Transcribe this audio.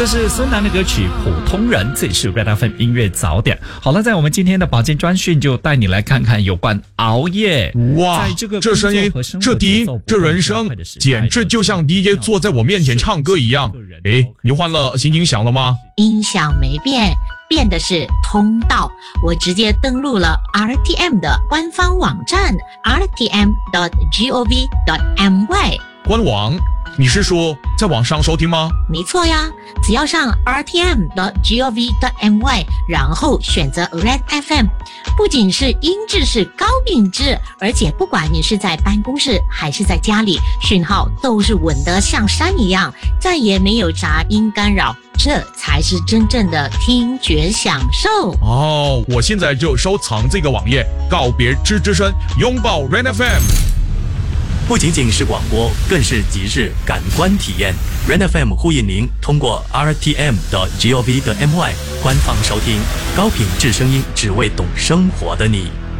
这是孙楠的歌曲《普通人》，这里是 Red FM 音乐早点。好了，在我们今天的保健专讯，就带你来看看有关熬夜。 哇，这声音，这低，这人声，简直就像 DJ 坐在我面前唱歌一样。诶，你换了新音响了吗？ 音响没变，变的是通道。我直接登录了 RTM 的官方网站 rtm.gov.my 官网。你是说在网上收听吗？ 没错呀，只要上 rtm.gov.my 然后选择 Red FM， 不仅是音质是高品质，而且不管你是在办公室还是在家里，讯号都是稳得像山一样，再也没有杂音干扰，这才是真正的听觉享受。 哦，我现在就收藏这个网页，告别吱吱声，拥抱 Red FM。 不仅仅是广播，更是即日感官体验。Red FM 呼应您通过 rtm.gov.my 官方收听高品质声音，只为懂生活的你。